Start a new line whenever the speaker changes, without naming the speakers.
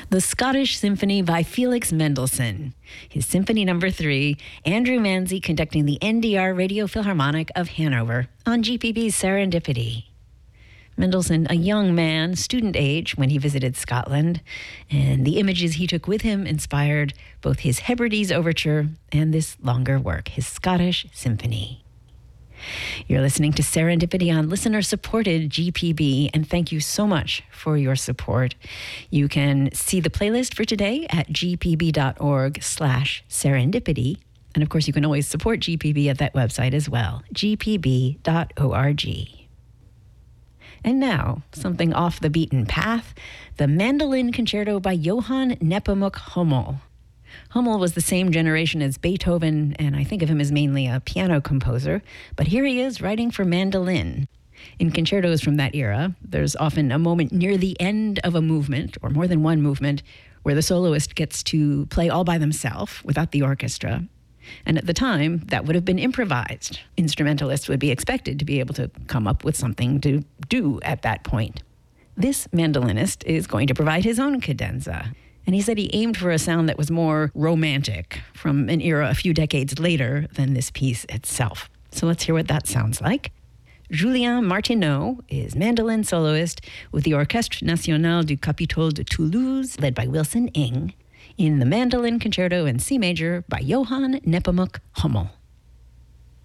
The Scottish Symphony by Felix Mendelssohn. His Symphony No. 3, Andrew Manzi conducting the NDR Radio Philharmonic of Hanover on GPB's Serendipity. Mendelssohn, a young man, student age, when he visited Scotland, and the images he took with him inspired both his Hebrides Overture and this longer work, his Scottish Symphony. You're listening to Serendipity on listener-supported GPB, and thank you so much for your support. You can see the playlist for today at gpb.org/serendipity. And of course, you can always support GPB at that website as well, gpb.org. And now, something off the beaten path, the Mandolin Concerto by Johann Nepomuk Hummel. Hummel was the same generation as Beethoven, and I think of him as mainly a piano composer, but here he is writing for mandolin. In concertos from that era, there's often a moment near the end of a movement, or more than one movement, where the soloist gets to play all by themselves without the orchestra. And at the time, that would have been improvised. Instrumentalists would be expected to be able to come up with something to do at that point. This mandolinist is going to provide his own cadenza. And he said he aimed for a sound that was more romantic, from an era a few decades later than this piece itself. So let's hear what that sounds like. Julien Martineau is mandolin soloist with the Orchestre Nationale du Capitole de Toulouse, led by Wilson Ing, in the Mandolin Concerto in C major by Johann Nepomuk Hummel.